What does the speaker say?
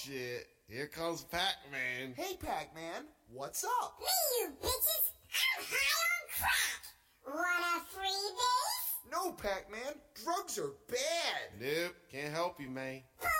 shit. Here comes Pac-Man. Hey, Pac-Man, what's up? Me, you bitches! I'm high on crack! Want a free base? No, Pac-Man, drugs are bad. Nope, can't help you, man. Bullshit!